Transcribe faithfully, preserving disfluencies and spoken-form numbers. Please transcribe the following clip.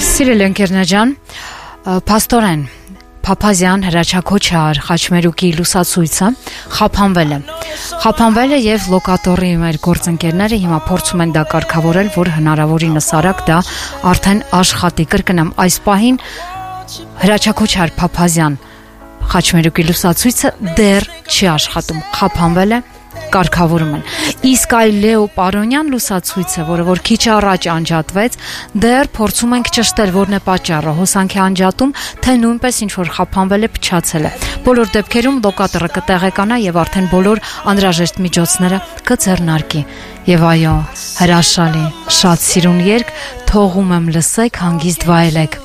Սիրելի ընկերներ ջան, Փաստորեն Փափազյան հրաչակոչար Խաչմերուկի լուսացույցը խափանվել է։ Խափանվել է եւ լոկատորի մեր գործընկերները հիմա փորձում են դա կարգավորել, որ հնարավորինս արագ դա արդեն աշխատի։ Կրկնեմ, այս պահին հրաչակոչար Փափազյան Խաչմերուկի լուսացույցը դեռ չի աշխատում, խափանվել է, կարգավորում են։ Իսկ այ Լեո Պարոնյան լուսացույցը, որը որ քիչ առաջ անջատվեց, դեռ փորձում ենք ճշտել, որն է պատճառը, հոսանքի անջատում, թե նույնպես ինչ որ խափանվել է, փչացել է։ Բոլոր դեպքերում լոկատորը կտեղեկանա եւ արդեն բոլոր անհրաժեշտ միջոցները կձեռնարկի։ Եվ այո, հրաշալի, շատ սիրուն երգ, թողում եմ լսեք, հանգիստ վայելեք։